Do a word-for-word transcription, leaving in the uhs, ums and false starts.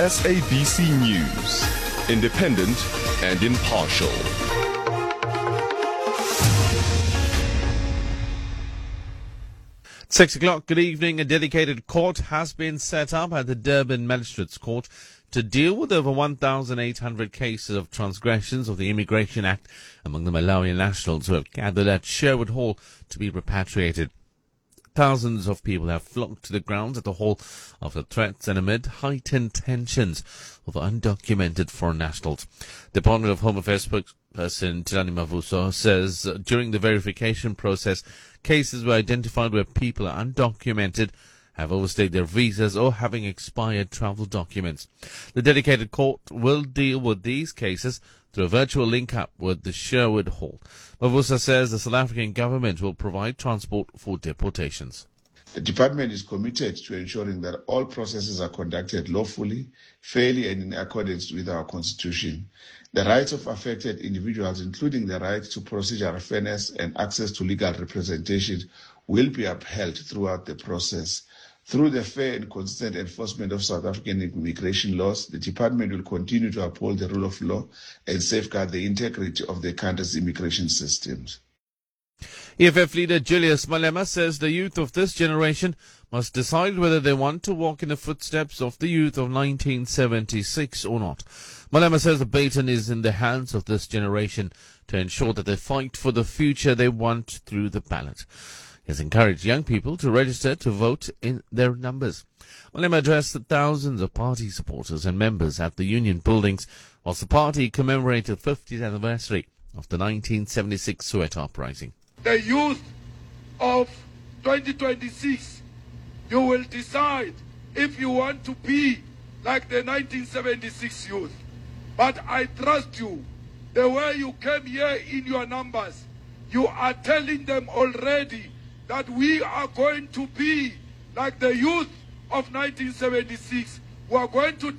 S A B C News, independent and impartial. Six o'clock, good evening. A dedicated court has been set up at the Durban Magistrates Court to deal with over one thousand eight hundred cases of transgressions of the Immigration Act among the Malawian nationals who have gathered at Sherwood Hall to be repatriated. Thousands of people have flocked to the grounds at the hall after threats and amid heightened tensions over undocumented foreign nationals. The Department of Home Affairs spokesperson Tilani Mavuso says uh, during the verification process, cases were identified where people are undocumented, have overstayed their visas or having expired travel documents. The dedicated court will deal with these cases through a virtual link-up with the Sherwood Hall. Mavusa says the South African government will provide transport for deportations. The department is committed to ensuring that all processes are conducted lawfully, fairly and in accordance with our constitution. The rights of affected individuals, including the right to procedural fairness and access to legal representation, will be upheld throughout the process. Through the fair and consistent enforcement of South African immigration laws, the department will continue to uphold the rule of law and safeguard the integrity of the country's immigration systems. E F F leader Julius Malema says the youth of this generation must decide whether they want to walk in the footsteps of the youth of nineteen seventy-six or not. Malema says the baton is in the hands of this generation to ensure that they fight for the future they want through the ballot. He has encouraged young people to register to vote in their numbers. Malema addressed thousands of party supporters and members at the Union buildings whilst the party commemorated the fiftieth anniversary of the nineteen seventy-six Soweto uprising. The youth of twenty twenty-six, you will decide if you want to be like the nineteen seventy-six youth. But I trust you, the way you came here in your numbers, you are telling them already that we are going to be like the youth of nineteen seventy-six. We are going to